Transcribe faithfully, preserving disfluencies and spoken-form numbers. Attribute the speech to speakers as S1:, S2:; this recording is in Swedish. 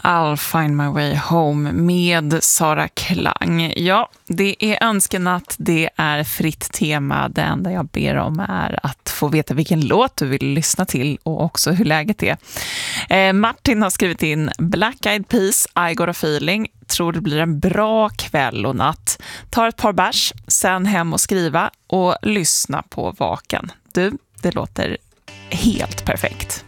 S1: I'll find my way home med Sara Klang. Ja, det är önskenatt, det är fritt tema. Det enda jag ber om är att få veta vilken låt du vill lyssna till och också hur läget är. Eh, Martin har skrivit in Black Eyed Peas, I Got a Feeling. Tror det blir en bra kväll och natt. Ta ett par bärs, sen hem och skriva och lyssna på Vaken. Du, det låter helt perfekt.